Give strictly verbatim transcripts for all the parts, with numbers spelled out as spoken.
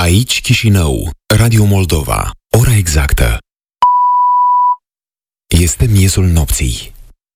Aici Chișinău, Radio Moldova, ora exactă. Este miezul nopții.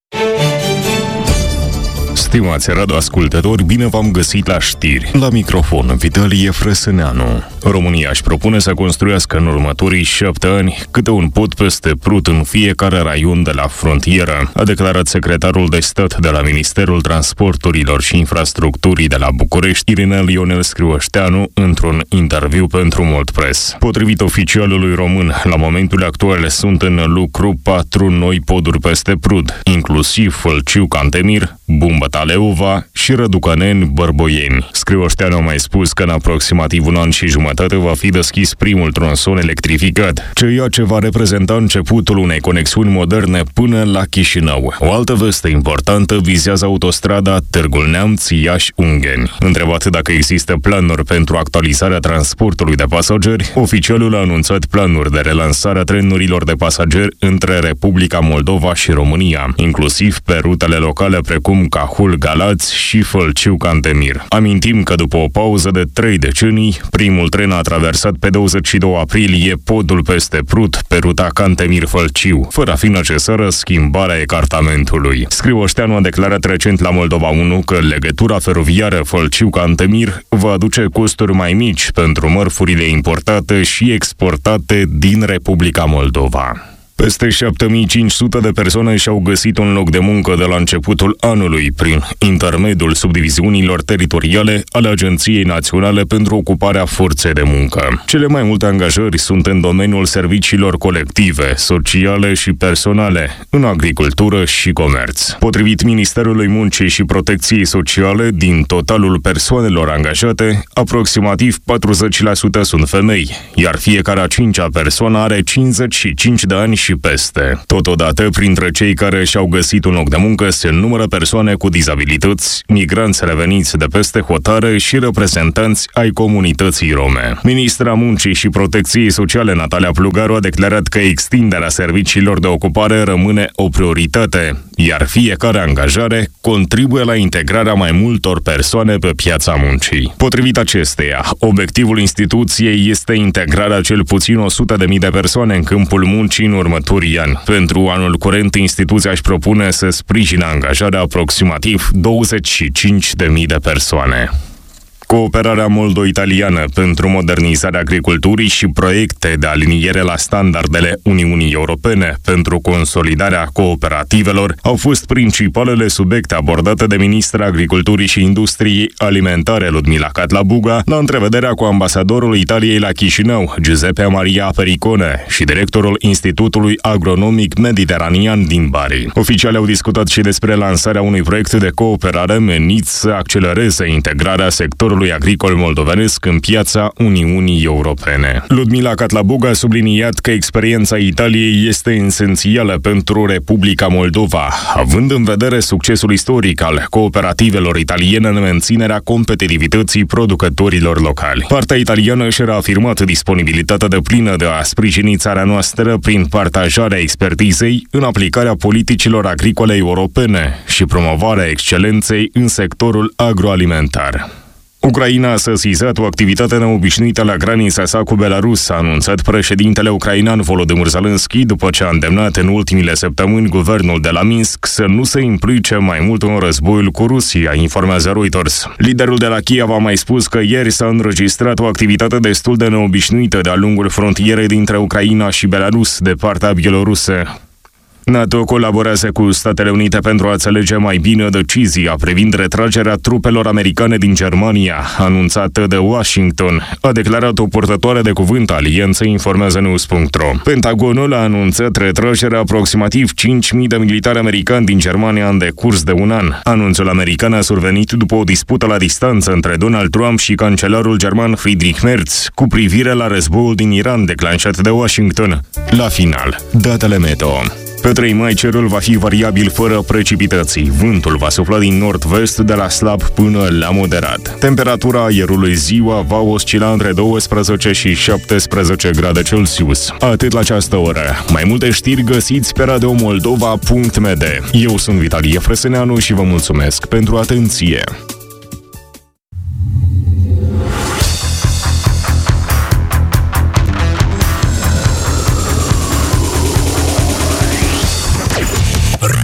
Stimați radioascultători, bine v-am găsit la știri. La microfon, Vitalie Frăsâneanu. România își propune să construiască în următorii șapte ani câte un pod peste Prut în fiecare raion de la frontieră, a declarat secretarul de stat de la Ministerul Transporturilor și Infrastructurii de la București, Irinel Ionel Scrioșteanu, într-un interviu pentru Moldpress. Potrivit oficialului român, la momentul actual sunt în lucru patru noi poduri peste Prut, inclusiv Fălciu-Cantemir, Bumbăta-Leova și Răducăneni-Bărboieni. Scrioșteanu a mai spus că în aproximativ un an și jumătate va fi deschis primul tronson electrificat, ceea ce va reprezenta începutul unei conexiuni moderne până la Chișinău. O altă veste importantă vizează autostrada Târgu Neamț-Iași-Ungheni. Întrebat dacă există planuri pentru actualizarea transportului de pasageri, oficialul a anunțat planuri de relansare a trenurilor de pasageri între Republica Moldova și România, inclusiv pe rutele locale precum Cahul-Galați și Fălciu-Cantemir. Amintim că după o pauză de trei decenii, primul tren a traversat pe douăzeci și doi aprilie podul peste Prut pe ruta Cantemir-Fălciu, fără a fi necesară schimbarea ecartamentului. Scrioșteanu a declarat recent la Moldova unu că legătura feroviară Fălciu-Cantemir va aduce costuri mai mici pentru mărfurile importate și exportate din Republica Moldova. Peste șapte mii cinci sute de persoane și-au găsit un loc de muncă de la începutul anului prin intermediul subdiviziunilor teritoriale ale Agenției Naționale pentru Ocuparea Forței de Muncă. Cele mai multe angajări sunt în domeniul serviciilor colective, sociale și personale, în agricultură și comerț. Potrivit Ministerului Muncii și Protecției Sociale, din totalul persoanelor angajate, aproximativ patruzeci la sută sunt femei, iar fiecare a cincea persoană are cincizeci și cinci de ani și peste. Totodată, printre cei care și-au găsit un loc de muncă se numără persoane cu dizabilități, migranți reveniți de peste hotare și reprezentanți ai comunității rome. Ministra Muncii și Protecției Sociale Natalia Plugaru a declarat că extinderea serviciilor de ocupare rămâne o prioritate, iar fiecare angajare contribuie la integrarea mai multor persoane pe piața muncii. Potrivit acesteia, obiectivul instituției este integrarea cel puțin o sută de mii de persoane în câmpul muncii în următorii ani. Pentru anul curent, instituția își propune să sprijine angajarea aproximativ douăzeci și cinci de mii de persoane. Cooperarea moldo-italiană pentru modernizarea agriculturii și proiecte de aliniere la standardele Uniunii Europene pentru consolidarea cooperativelor au fost principalele subiecte abordate de ministra Agriculturii și Industriei Alimentare Ludmila Catlabuga la întrevederea cu ambasadorul Italiei la Chișinău, Giuseppe Maria Pericone, și directorul Institutului Agronomic Mediteranean din Bari. Oficialii au discutat și despre lansarea unui proiect de cooperare menit să accelereze integrarea sectorului agricol moldovenesc în piața Uniunii Europene. Ludmila Catlabuga a subliniat că experiența Italiei este esențială pentru Republica Moldova, având în vedere succesul istoric al cooperativelor italiene în menținerea competitivității producătorilor locali. Partea italiană și-a reafirmat disponibilitatea deplină de a sprijini țara noastră prin partajarea expertizei în aplicarea politicilor agricole europene și promovarea excelenței în sectorul agroalimentar. Ucraina a sesizat o activitate neobișnuită la granița sa cu Belarus, a anunțat președintele ucrainean Volodymyr Zelensky după ce a îndemnat în ultimile săptămâni guvernul de la Minsk să nu se implice mai mult în războiul cu Rusia, informează Reuters. Liderul de la Kiev a mai spus că ieri s-a înregistrat o activitate destul de neobișnuită de-a lungul frontierei dintre Ucraina și Belarus de partea bielorusă. NATO colaborează cu Statele Unite pentru a înțelege mai bine decizia privind retragerea trupelor americane din Germania, anunțată de Washington, a declarat o purtătoare de cuvânt alianței, informează news punct ro. Pentagonul a anunțat retragerea aproximativ cinci mii de militari americani din Germania în decurs de un an. Anunțul american a survenit după o dispută la distanță între Donald Trump și cancelarul german Friedrich Merz cu privire la războiul din Iran declanșat de Washington. La final, datele meteo. Pe trei mai cerul va fi variabil fără precipitații. Vântul va sufla din nord-vest de la slab până la moderat. Temperatura aerului ziua va oscila între douăsprezece și șaptesprezece grade Celsius. Atât la această oră. Mai multe știri găsiți pe radio moldova punct m d. Eu sunt Vitalie Frăsâneanu și vă mulțumesc pentru atenție.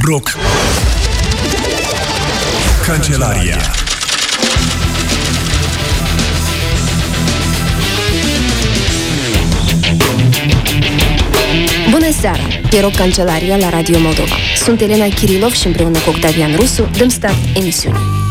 Rock Cancelaria. Bună seara! E Rock Cancelaria la Radio Moldova. Sunt Elena Kirilov și împreună cu Octavian Rusu dăm start emisiunii.